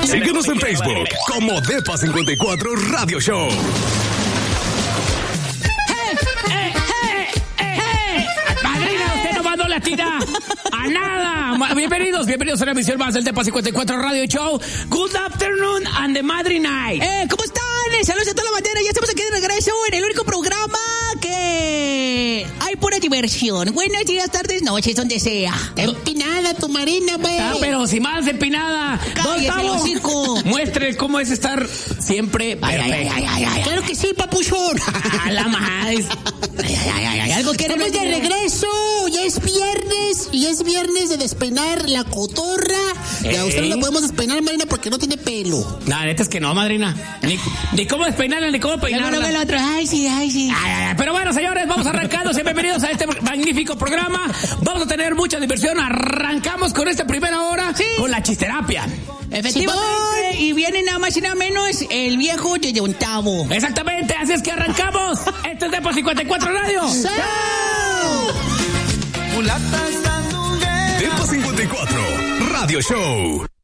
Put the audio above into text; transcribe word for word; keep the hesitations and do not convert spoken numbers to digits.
Síguenos en Facebook como Depa cincuenta y cuatro Radio Show. Tira a nada. Bienvenidos, bienvenidos a una emisión más del Depa cincuenta y cuatro Radio Show. Good afternoon and the Madrid Night. Eh, ¿cómo están? Saludos a toda la bandera. Ya estamos aquí de regreso en el único programa que hay pura diversión. Buenos días, tardes, noches, donde sea. Empinada tu Marina, güey. Ah, pero si más empinada. Cállese el hocico. Muestre cómo es estar siempre ay, ay, ay, ay, ay, claro que sí, papuchón. A la más. Ay, ay, ay, ay, algo que estamos de regreso. Ya es viernes y es viernes de despeinar la cotorra. Y a usted no la podemos despeinar, Marina, porque no tiene pelo. No, neta es que no, madrina. Ni, ni cómo despeinarla, ni cómo peinarla. No, no, otro. Ay, sí, ay, sí. Ay, ay, ay. Pero bueno, señores, vamos arrancando. Sean bienvenidos a este magnífico programa. Vamos a tener mucha diversión. Arrancamos con esta primera hora sí. con la chisterapia. Efectivamente, sí, y viene nada más y nada menos el viejo de Ontavo. Exactamente, así es que arrancamos. Este es Depa cincuenta y cuatro Radio. ¡Sí! Depa cincuenta y cuatro Radio Show.